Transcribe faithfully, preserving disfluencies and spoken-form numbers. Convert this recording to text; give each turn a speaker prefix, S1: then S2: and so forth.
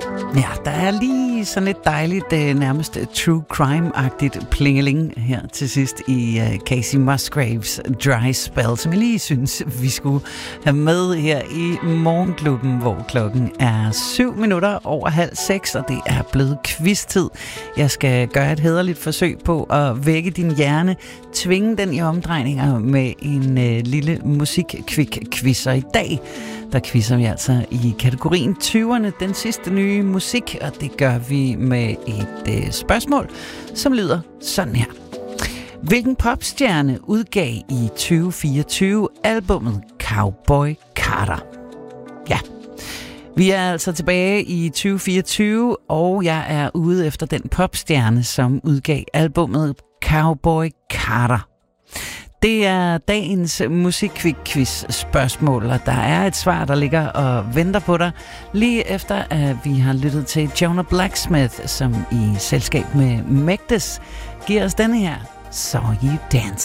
S1: Ja, der er lige sådan lidt dejligt, nærmest true crime-agtigt plingeling her til sidst i uh, Casey Musgraves Dry Spell, som jeg lige synes, vi skulle have med her i Morgenklubben, hvor klokken er syv minutter over halv seks, og det er blevet quiz-tid. Jeg skal gøre et hæderligt forsøg på at vække din hjerne, tvinge den i omdrejninger med en uh, lille musik-kvik-quiz, og i dag der quizzer vi altså i kategorien tyverne, den sidste nye musik, og det gør vi med et øh, spørgsmål, som lyder sådan her. Hvilken popstjerne udgav i tyve fireogtyve albummet Cowboy Carter? Ja, vi er altså tilbage i tyve fireogtyve, og jeg er ude efter den popstjerne, som udgav albummet Cowboy Carter. Det er dagens musikquiz spørgsmål, og der er et svar, der ligger og venter på dig, lige efter at vi har lyttet til Jonah Blacksmith, som i selskab med Megdes giver os denne her Saw You Dance.